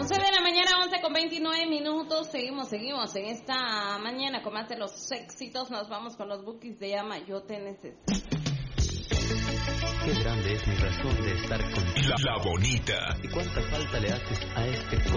11 de la mañana, 11:29. Seguimos en esta mañana con más de los éxitos. Nos vamos con los Bukis de Llama, Yo Te Necesito. Qué grande es mi razón de estar contigo. La bonita. ¿Y cuánta falta le haces a este